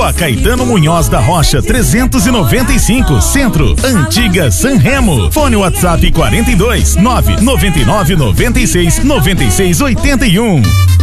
Rua Caetano Munhoz da Rocha, 395, Centro, Antiga Sanremo. Fone WhatsApp 42 999 96 96 81.